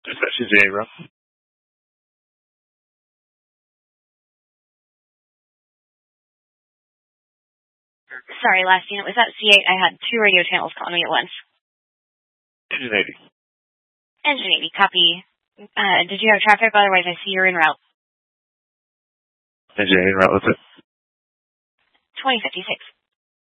Dispatch CJ route. Sorry, last unit, was that C8? I had two radio channels calling me at once. Engine 80. Engine 80, copy. Did you have traffic? Otherwise, I see you're en route. Engine 80 route, what's it? 2056.